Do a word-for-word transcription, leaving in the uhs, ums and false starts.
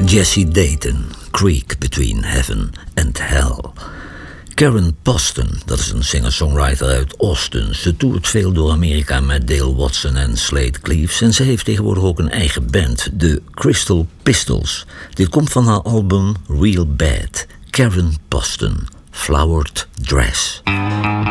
Jesse Dayton, Creek Between Heaven and Hell. Karen Poston, dat is een singer-songwriter uit Austin. Ze toert veel door Amerika met Dale Watson en Slade Cleaves. En ze heeft tegenwoordig ook een eigen band, de Crystal Pistols. Dit komt van haar album Real Bad. Karen Poston, Flowered Dress.